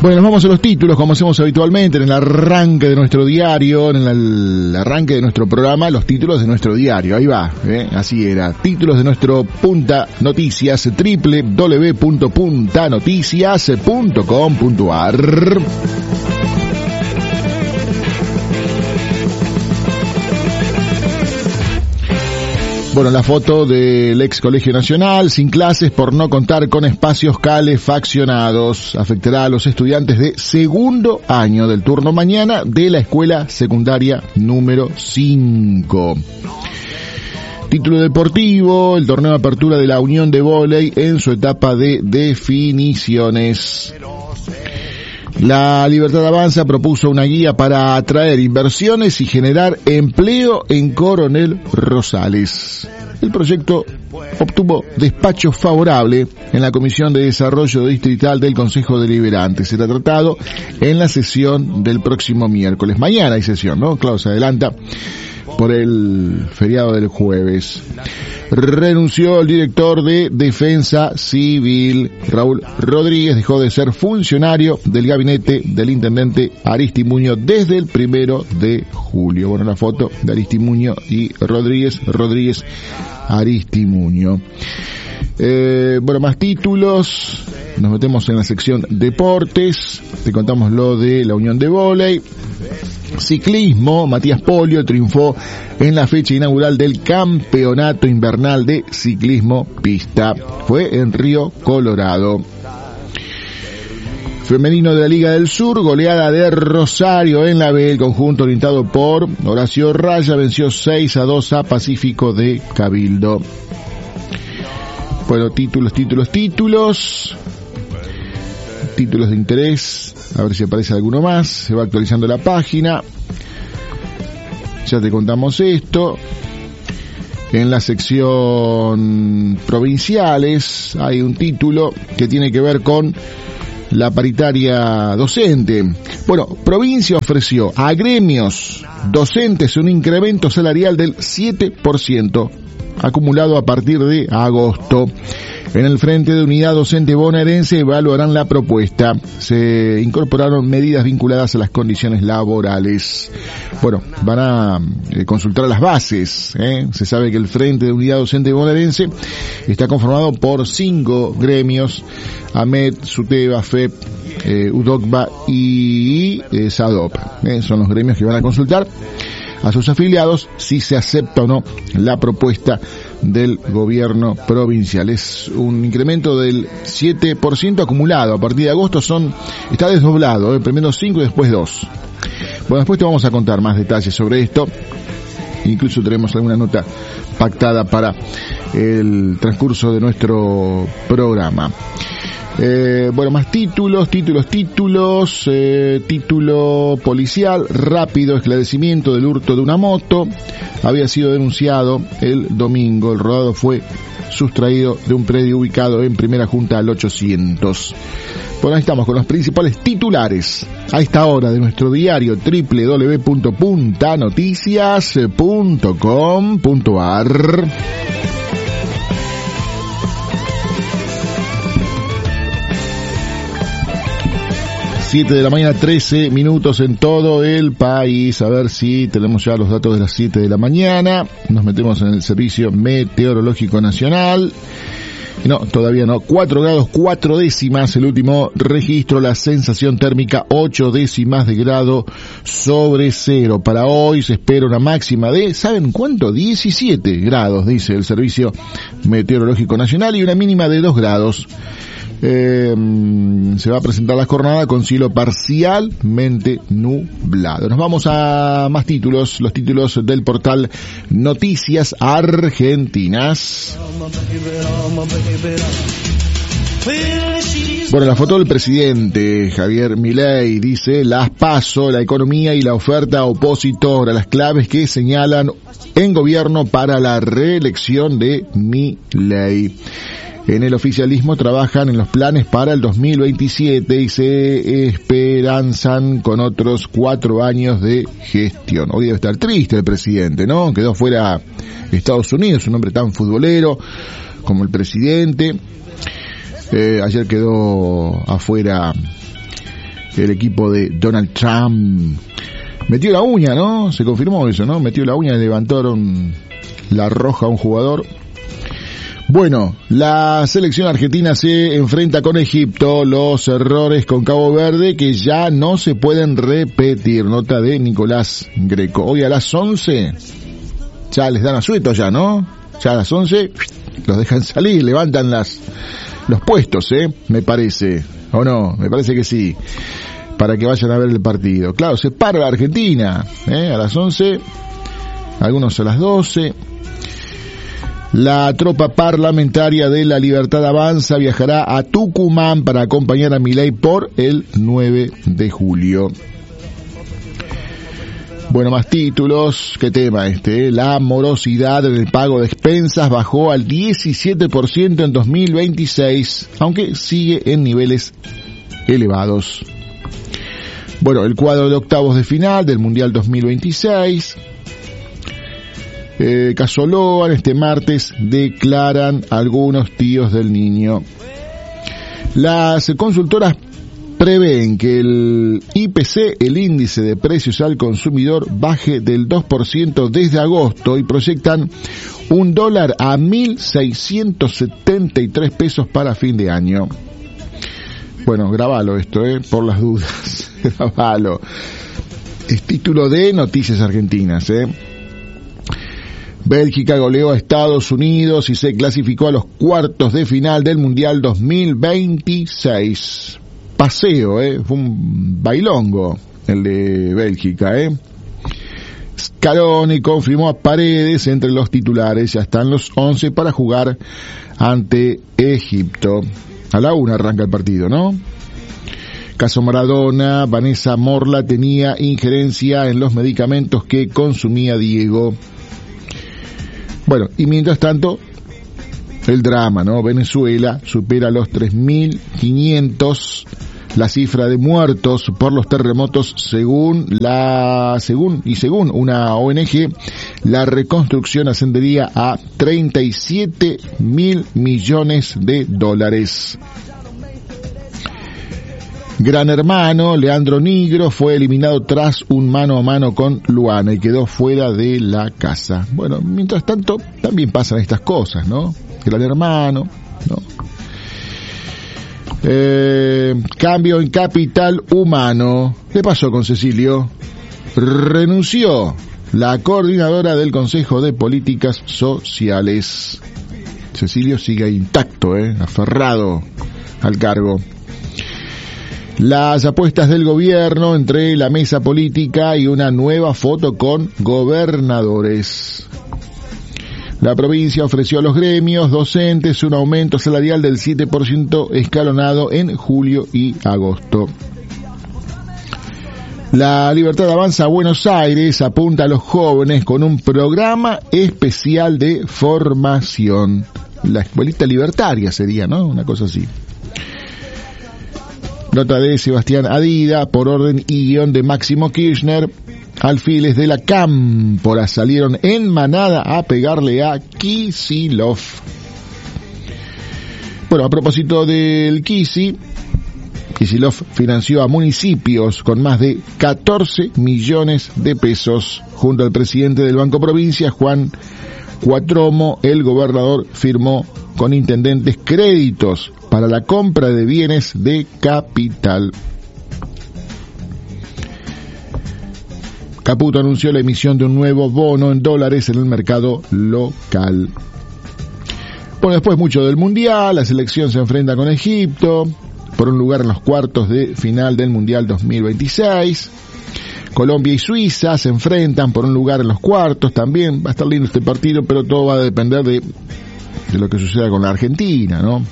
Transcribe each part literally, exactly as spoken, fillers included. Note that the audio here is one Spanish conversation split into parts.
Bueno, nos vamos a los títulos, como hacemos habitualmente, en el arranque de nuestro diario, en el arranque de nuestro programa, los títulos de nuestro diario. Ahí va, ¿eh? Así era. Títulos de nuestro Punta Noticias, doble u doble u doble u punto punta noticias punto com punto a r. Bueno, la foto del ex Colegio Nacional, sin clases por no contar con espacios calefaccionados. Afectará a los estudiantes de segundo año del turno mañana de la escuela secundaria número cinco. Título deportivo, el torneo de apertura de la Unión de Vóley en su etapa de definiciones. La Libertad Avanza propuso una guía para atraer inversiones y generar empleo en Coronel Rosales. El proyecto obtuvo despacho favorable en la Comisión de Desarrollo Distrital del Consejo Deliberante. Será tratado en la sesión del próximo miércoles. Mañana hay sesión, ¿no? Claro, se adelanta por el feriado del jueves. Renunció el director de Defensa Civil. Raúl Rodríguez dejó de ser funcionario del gabinete del intendente Aristimuño desde el primero de julio. Bueno, la foto de Aristimuño y Rodríguez, Rodríguez Aristimuño. Eh, bueno, más títulos. Nos metemos en la sección deportes. Te contamos lo de la Unión de Vóley. Ciclismo, Matías Polio triunfó en la fecha inaugural del Campeonato Invernal de Ciclismo Pista. Fue en Río Colorado. Femenino de la Liga del Sur, goleada de Rosario en la B. El conjunto orientado por Horacio Raya venció seis a dos a Pacífico de Cabildo. Bueno, títulos, títulos, títulos. Títulos de interés. A ver si aparece alguno más. Se va actualizando la página. Ya te contamos esto. En la sección provinciales hay un título que tiene que ver con la paritaria docente. Bueno, provincia ofreció a gremios docentes un incremento salarial del siete por ciento acumulado a partir de agosto. En el Frente de Unidad Docente Bonaerense evaluarán la propuesta. Se incorporaron medidas vinculadas a las condiciones laborales. Bueno, van a eh, consultar las bases. ¿eh? Se sabe que el Frente de Unidad Docente Bonaerense está conformado por cinco gremios: AMET, SUTEBA, FEP, eh, UDOCBA y eh, SADOP. ¿eh? Son los gremios que van a consultar a sus afiliados si se acepta o no la propuesta del gobierno provincial. Es un incremento del siete por ciento acumulado. A partir de agosto son está desdoblado, ¿eh? primero cinco y después dos. Bueno, después te vamos a contar más detalles sobre esto. Incluso tenemos alguna nota pactada para el transcurso de nuestro programa. Eh, bueno, más títulos, títulos, títulos, eh, título policial, rápido esclarecimiento del hurto de una moto, había sido denunciado el domingo, el rodado fue sustraído de un predio ubicado en Primera Junta al ochocientos. Bueno, ahí estamos con los principales titulares a esta hora de nuestro diario doble u doble u doble u punto punta noticias punto com punto a r. siete de la mañana, trece minutos en todo el país. A ver si tenemos ya los datos de las siete de la mañana. Nos metemos en el Servicio Meteorológico Nacional. No, todavía no. cuatro grados, cuatro décimas el último registro. La sensación térmica, ocho décimas de grado sobre cero. Para hoy se espera una máxima de, ¿saben cuánto? diecisiete grados, dice el Servicio Meteorológico Nacional, y una mínima de dos grados. Eh, se va a presentar la jornada con cielo parcialmente nublado. Nos vamos a más títulos, los títulos del portal Noticias Argentinas. Bueno, la foto del presidente Javier Milei dice: las PASO, la economía y la oferta opositora, las claves que señalan en gobierno para la reelección de Milei. En el oficialismo trabajan en los planes para el dos mil veintisiete y se esperanzan con otros cuatro años de gestión. Hoy debe estar triste el presidente, ¿no? Quedó fuera Estados Unidos, un hombre tan futbolero como el presidente. Eh, ayer quedó afuera el equipo de Donald Trump. Metió la uña, ¿no? Se confirmó eso, ¿no? Metió la uña y levantaron la roja a un jugador. Bueno, la selección argentina se enfrenta con Egipto. Los errores con Cabo Verde que ya no se pueden repetir. Nota de Nicolás Greco. Hoy a las once, ya les dan asueto ya, ¿no? Ya a las once los dejan salir, levantan las los puestos, ¿eh? Me parece. ¿O no? Me parece que sí. Para que vayan a ver el partido. Claro, se para la Argentina, ¿eh? A las once, algunos a las doce. La tropa parlamentaria de La Libertad Avanza viajará a Tucumán para acompañar a Milei por el nueve de julio. Bueno, más títulos. ¿Qué tema este? Eh? La morosidad en el pago de expensas bajó al diecisiete por ciento en dos mil veintiséis, aunque sigue en niveles elevados. Bueno, el cuadro de octavos de final del Mundial dos mil veintiséis. Eh, Casoloan este martes declaran algunos tíos del niño. Las consultoras prevén que el I P C, el índice de precios al consumidor, baje del dos por ciento desde agosto y proyectan un dólar a mil seiscientos setenta y tres pesos para fin de año. Bueno, grabalo esto, eh, por las dudas. Grabalo. Es título de Noticias Argentinas, eh. Bélgica goleó a Estados Unidos y se clasificó a los cuartos de final del Mundial dos mil veintiséis. Paseo, eh, fue un bailongo el de Bélgica, eh. Scaloni confirmó a Paredes entre los titulares, ya están los once para jugar ante Egipto. A la una arranca el partido, ¿no? Caso Maradona, Vanessa Morla tenía injerencia en los medicamentos que consumía Diego. Bueno, y mientras tanto, el drama, ¿no? Venezuela supera los tres mil quinientos la cifra de muertos por los terremotos según la según y según una O N G. La reconstrucción ascendería a treinta y siete mil millones de dólares. Gran Hermano, Leandro Nigro fue eliminado tras un mano a mano con Luana y quedó fuera de la casa. Bueno, mientras tanto, también pasan estas cosas, ¿no? Gran Hermano, ¿no? Eh, cambio en Capital Humano. ¿Qué pasó con Cecilio? Renunció la coordinadora del Consejo de Políticas Sociales. Cecilio sigue intacto, ¿eh? Aferrado al cargo. Las apuestas del gobierno entre la mesa política y una nueva foto con gobernadores. La provincia ofreció a los gremios docentes un aumento salarial del siete por ciento escalonado en julio y agosto. La Libertad Avanza a Buenos Aires apunta a los jóvenes con un programa especial de formación. La escuelita libertaria sería, ¿no? Una cosa así. Nota de Sebastián Adida, por orden y guión de Máximo Kirchner. Alfiles de la Cámpora salieron en manada a pegarle a Kicillof. Bueno, a propósito del Kisi, Kicillof financió a municipios con más de catorce millones de pesos. Junto al presidente del Banco Provincia, Juan Cuatromo, el gobernador firmó con intendentes créditos para la compra de bienes de capital. Caputo anunció la emisión de un nuevo bono en dólares en el mercado local. Bueno, después mucho del Mundial, la selección se enfrenta con Egipto por un lugar en los cuartos de final del Mundial dos mil veintiséis. Colombia y Suiza se enfrentan por un lugar en los cuartos también. Va a estar lindo este partido, pero todo va a depender de, de lo que suceda con la Argentina, ¿no?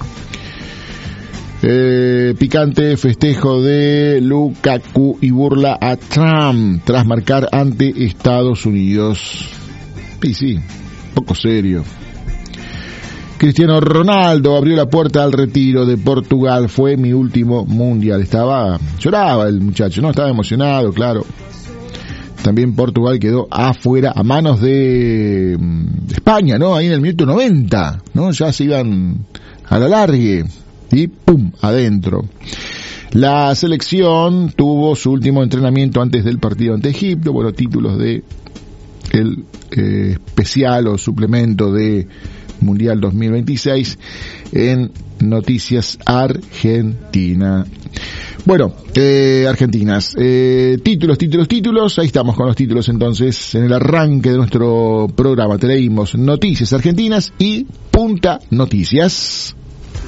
Eh, picante festejo de Lukaku y burla a Trump tras marcar ante Estados Unidos. Sí, sí, poco serio. Cristiano Ronaldo abrió la puerta al retiro de Portugal. Fue mi último mundial. Estaba, lloraba el muchacho, ¿no? Estaba emocionado, claro. También Portugal quedó afuera a manos de, de España, ¿no? Ahí en el minuto noventa, ¿no? Ya se iban a la largue. Y pum, adentro. La selección tuvo su último entrenamiento antes del partido ante Egipto. Bueno, títulos de el eh, especial o suplemento de Mundial dos mil veintiséis en Noticias Argentina. Bueno, eh, Argentinas, eh, títulos, títulos, títulos, ahí estamos con los títulos entonces, en el arranque de nuestro programa. Te leímos Noticias Argentinas y Punta Noticias.